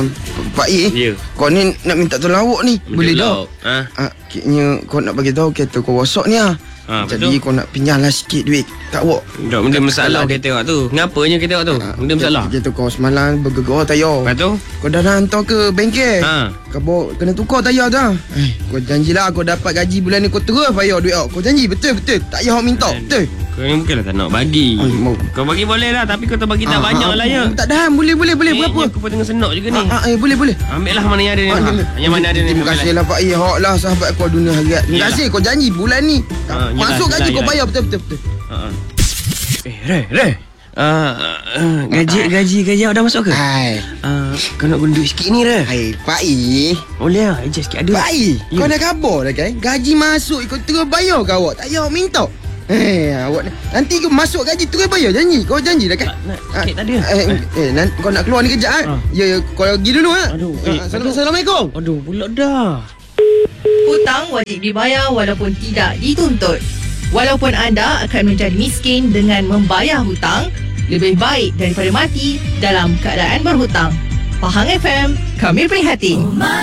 Pak I, kau ni nak minta tolong awak ni. Boleh tak? Kayaknya kau nak bagi tahu kereta kau rosak ni lah. Jadi kau nak pinjamlah sikit duit kat awak. Tak benda masalah kereta awak tu. Ngapanya kereta awak tu? Benda masalah. Kereta kau semalam bergegar tayar. Lepas tu? Kau dah hantar ke bengkel. Kau bawa kena tukar tayar dah. Kau janjilah kau dapat gaji bulan ni kau terus bayar duit awak. Kau janji betul. Tak payah awak minta. Betul. Kau ni mungkinlah tak nak bagi. Kau bagi boleh lah, tapi kau tak bagi tak banyak lah ya. Tak dah, boleh. Berapa? Aku pun tengah senok juga ni. Boleh. Ambil lah mana yang ada ni. Yang mana ada ni. Terima kasih lah Pak I. Hak lah sahabat kau dunia akhirat. Terima kasih kau janji bulan ni masuk gaji kau bayar betul. Ray. Gaji awak dah masuk ke? Kau nak guna duit sikit ni Ray. Pak I. Boleh lah, adjust sikit ada. Pak I, kau dah khabar dah kan? Gaji masuk kau terus bayar ke awak? Tak payah awak minta. Awak nanti kau masuk gaji terus bayar, janji. Kau janji dah kan? Sikit tak ada. Kau nak keluar ni kejap Ya, kau pergi dulu Assalamualaikum. Aduh, pula dah. Hutang wajib dibayar walaupun tidak dituntut. Walaupun anda akan menjadi miskin dengan membayar hutang, lebih baik daripada mati dalam keadaan berhutang. Pahang FM, kami prihatin.